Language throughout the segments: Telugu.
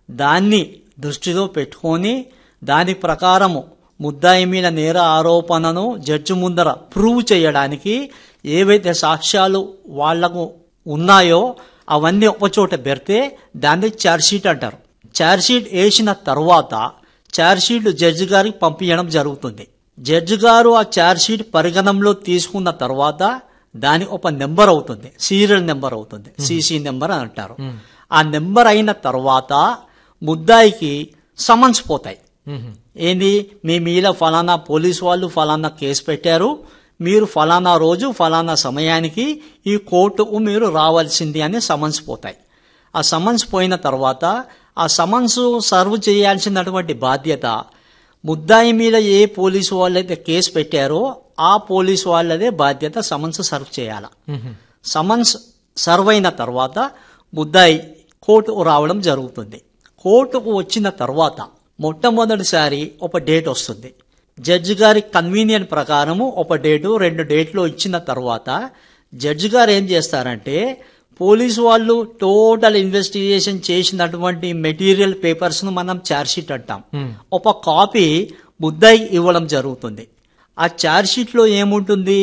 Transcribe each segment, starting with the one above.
దాన్ని దృష్టిలో పెట్టుకొని దాని ప్రకారము ముద్దాయి మీద నేర ఆరోపణను జడ్జి ముందర ప్రూవ్ చేయడానికి ఏవైతే సాక్ష్యాలు వాళ్లకు ఉన్నాయో అవన్నీ ఒకచోట పెడితే దాన్ని ఛార్జ్షీట్ అంటారు. ఛార్జ్షీట్ వేసిన తర్వాత ఛార్జ్షీట్ జడ్జి గారికి పంపించడం జరుగుతుంది. జడ్జి గారు ఆ ఛార్జ్షీట్ పరిగణంలో తీసుకున్న తర్వాత దాని ఒక నెంబర్ అవుతుంది, సీరియల్ నెంబర్ అవుతుంది, సీసీ నెంబర్ అని అంటారు. ఆ నెంబర్ అయిన తర్వాత ముద్దాయికి సమన్స్ పోతాయి. ఏంది, మీ మీద ఫలానా పోలీసు వాళ్ళు ఫలానా కేసు పెట్టారు, మీరు ఫలానా రోజు ఫలానా సమయానికి ఈ కోర్టుకు మీరు రావాల్సింది అని సమన్స్ పోతాయి. ఆ సమన్స్ పోయిన తర్వాత ఆ సమన్స్ సర్వ్ చేయాల్సినటువంటి బాధ్యత ముద్దాయి మీద ఏ పోలీసు వాళ్ళైతే కేసు పెట్టారో ఆ పోలీసు వాళ్ళదే బాధ్యత సమన్స్ సర్వ్ చేయాల. సమన్స్ సర్వ్ అయిన తర్వాత ముద్దాయి కోర్టుకు రావడం జరుగుతుంది. కోర్టుకు వచ్చిన తర్వాత మొట్టమొదటిసారి ఒక డేట్ వస్తుంది. జడ్జి గారి కన్వీనియంట్ ప్రకారము ఒక డేటు 2 డేట్లు ఇచ్చిన తర్వాత జడ్జి గారు ఏం చేస్తారంటే పోలీసు వాళ్ళు టోటల్ ఇన్వెస్టిగేషన్ చేసినటువంటి మెటీరియల్ పేపర్స్ ను మనం ఛార్జ్షీట్ అంటాం. ఒక కాపీ ముద్దాయి ఇవ్వడం జరుగుతుంది. ఆ ఛార్జ్షీట్ లో ఏముంటుంది,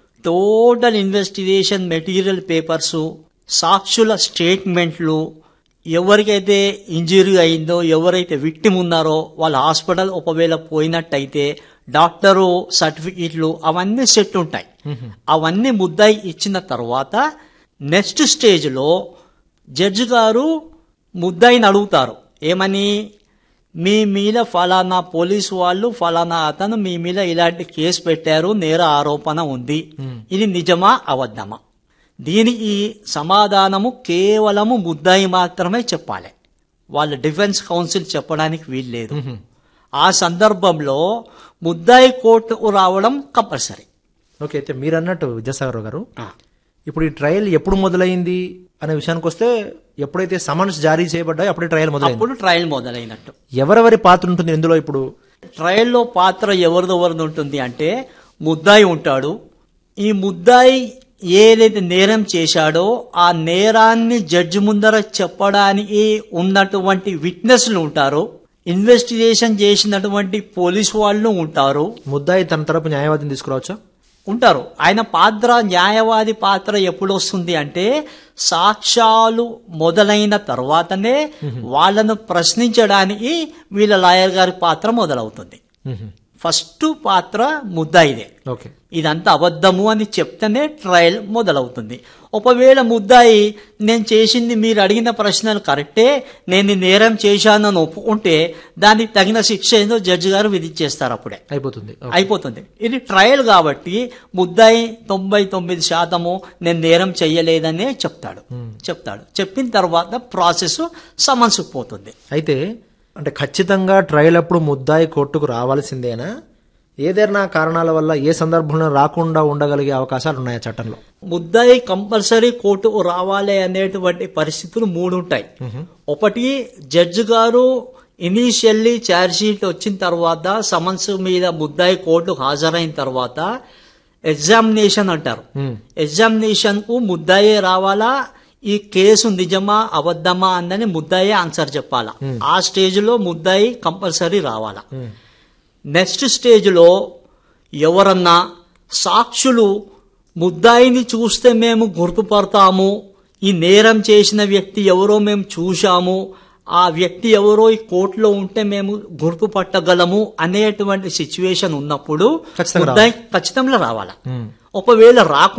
టోటల్ ఇన్వెస్టిగేషన్ మెటీరియల్ పేపర్స్, సాక్షుల స్టేట్మెంట్లు, ఎవరికైతే ఇంజరీ అయిందో ఎవరైతే విక్టిమ్ ఉన్నారో వాళ్ళ హాస్పిటల్ ఒకవేళ పోయినట్టయితే డాక్టరు సర్టిఫికెట్లు అవన్నీ సెట్ ఉంటాయి. అవన్నీ ముద్దాయి ఇచ్చిన తర్వాత నెక్స్ట్ స్టేజ్ లో జడ్జి గారు ముద్దాయిని అడుగుతారు, ఏమని, మీ మీద ఫలానా పోలీసు వాళ్ళు ఫలానా అతను మీ మీద ఇలాంటి కేసు పెట్టారు, నేర ఆరోపణ ఉంది, ఇది నిజమా అబద్ధమా? దీనికి సమాధానము కేవలము ముద్దాయి మాత్రమే చెప్పాలి, వాళ్ళ డిఫెన్స్ కౌన్సిల్ చెప్పడానికి వీల్లేదు. ఆ సందర్భంలో ముద్దాయి కోర్టుకు రావడం కంపల్సరీ. ఓకే, అయితే మీరు అన్నట్టు విద్యాసాగర్ గారు, ఇప్పుడు ఈ ట్రయల్ ఎప్పుడు మొదలైంది అనే విషయానికి వస్తే ఎప్పుడైతే సమన్స్ జారీ చేయబడ్డాయో అప్పుడే ట్రయల్ మొదలైంది. అప్పుడు ట్రయల్ మొదలైనట్టు. ఎవరెవరి పాత్ర ఉంటుంది ఇందులో? ఇప్పుడు ట్రయల్లో పాత్ర ఎవరిదెవరిది ఉంటుంది అంటే ముద్దాయి ఉంటాడు. ఈ ముద్దాయి ఏదైతే నేరం చేశాడో ఆ నేరాన్ని జడ్జి ముందర చెప్పడానికి ఉన్నటువంటి విట్నెస్లు ఉంటారు, ఇన్వెస్టిగేషన్ చేసినటువంటి పోలీసు వాళ్ళు ఉంటారు. ముద్దాయి తన తరపు న్యాయవాదిని తీసుకురావచ్చా? ఉంటారు. ఆయన పాత్ర, న్యాయవాది పాత్ర ఎప్పుడు వస్తుంది అంటే సాక్ష్యాలు మొదలైన తర్వాతనే వాళ్ళను ప్రశ్నించడానికి వీళ్ళ లాయర్ గారి పాత్ర మొదలవుతుంది. ఫస్ట్ పాత్ర ముద్దాయిదే. ఓకే, ఇదంతా అబద్ధము అని చెప్తేనే ట్రయల్ మొదలవుతుంది. ఒకవేళ ముద్దాయి నేను చేసింది మీరు అడిగిన ప్రశ్నలు కరెక్టే, నేను నేరం చేశానని ఒప్పుకుంటే దానికి తగిన శిక్ష ఏదో జడ్జి గారు విధించేస్తారు, అప్పుడే అయిపోతుంది. ఇది ట్రయల్ కాబట్టి ముద్దాయి 99% నేను నేరం చెయ్యలేదనే చెప్తాడు. చెప్పిన తర్వాత ప్రాసెస్ సమన్స్ పోతుంది. అయితే అంటే ఖచ్చితంగా ట్రయల్ అప్పుడు ముద్దాయి కోర్టుకు రావాల్సిందేనా? ఏదైనా కారణాల వల్ల ఏ సందర్భంలో రాకుండా ఉండగలిగే అవకాశాలు ఉన్నాయా చట్టంలో? ముద్దాయి కంపల్సరీ కోర్టుకు రావాలి అనేటువంటి పరిస్థితులు 3 ఉంటాయి. ఒకటి, జడ్జి గారు ఇనీషియల్లీ ఛార్జ్షీట్ వచ్చిన తర్వాత సమన్స్ మీద ముద్దాయి కోర్టుకు హాజరైన తర్వాత ఎగ్జామినేషన్ అంటారు. ఎగ్జామినేషన్ కు ముద్దాయి రావాలా, ఈ కేసు నిజమా అబద్ధమా అందని ముద్దాయి ఆన్సర్ చెప్పాలా. ఆ స్టేజ్ లో ముద్దాయి కంపల్సరీ రావాలా. నెక్స్ట్ స్టేజ్ లో ఎవరన్నా సాక్షులు ముద్దాయిని చూస్తే మేము గుర్తుపడతాము, ఈ నేరం చేసిన వ్యక్తి ఎవరో మేము చూశాము, ఆ వ్యక్తి ఎవరో ఈ కోర్టులో ఉంటే మేము గుర్తుపట్టగలము అనేటువంటి సిచ్యువేషన్ ఉన్నప్పుడు ముద్దాయి ఖచ్చితంగా రావాలా. ఒకవేళ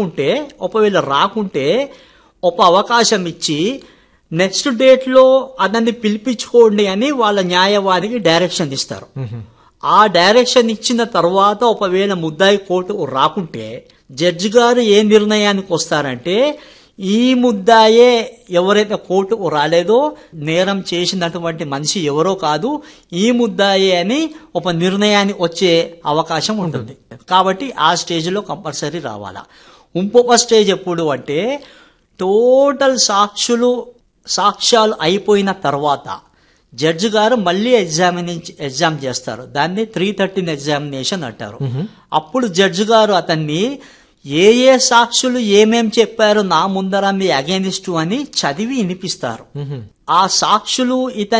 రాకుంటే ఒక అవకాశం ఇచ్చి నెక్స్ట్ డేట్ లో అతన్ని పిలిపించుకోండి అని వాళ్ళ న్యాయవాదికి డైరెక్షన్ ఇస్తారు. ఆ డైరెక్షన్ ఇచ్చిన తర్వాత ఒకవేళ ముద్దాయి కోర్టుకు రాకుంటే జడ్జి గారు ఏ నిర్ణయానికి వస్తారంటే ఈ ముద్దాయే ఎవరైతే కోర్టుకు రాలేదో నేరం చేసినటువంటి మనిషి ఎవరో కాదు, ఈ ముద్దాయే అని ఒక నిర్ణయానికి వచ్చే అవకాశం ఉంటుంది. కాబట్టి ఆ స్టేజ్ లో కంపల్సరీ రావాలా. ఇంకొక స్టేజ్ ఎప్పుడు అంటే టోటల్ సాక్ష్యాలు అయిపోయిన తర్వాత జడ్జి గారు మళ్ళీ ఎగ్జామ్ చేస్తారు. దాన్ని 313 ఎగ్జామినేషన్ అంటారు. అప్పుడు జడ్జి గారు అతన్ని ఏ సాక్షులు ఏమేం చెప్పారు నా ముందర మీ అగైనిస్ట్ అని చదివి వినిపిస్తారు. ఆ సాక్షులు